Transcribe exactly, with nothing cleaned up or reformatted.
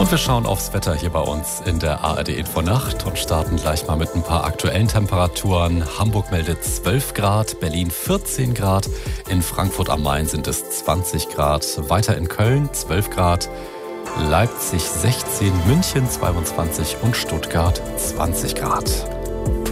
Und wir schauen aufs Wetter hier bei uns in der A R D Infonacht und starten gleich mal mit ein paar aktuellen Temperaturen. Hamburg meldet zwölf Grad, Berlin vierzehn Grad, in Frankfurt am Main sind es zwanzig Grad, weiter in Köln zwölf Grad, Leipzig sechzehn, München zweiundzwanzig und Stuttgart zwanzig Grad.